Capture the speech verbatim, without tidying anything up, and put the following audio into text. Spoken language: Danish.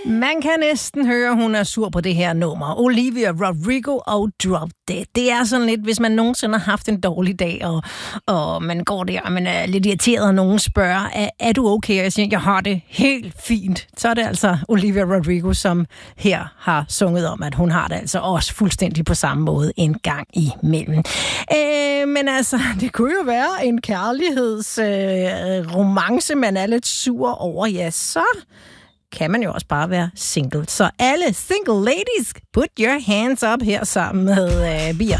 Man kan næsten høre, hun er sur på det her nummer. Olivia Rodrigo og Drop Dead. Det er sådan lidt, hvis man nogensinde har haft en dårlig dag, og, og man går der, og man er lidt irriteret, og nogen spørger, er, er du okay? Og jeg siger, jeg har det helt fint. Så er det altså Olivia Rodrigo, som her har sunget om, at hun har det altså også fuldstændig på samme måde en gang imellem. Øh, men altså, det kunne jo være en kærlighedsromance, øh, man er lidt sur over. Ja, så kan man jo også bare være single. Så alle single ladies, put your hands up her sammen med uh, Bia.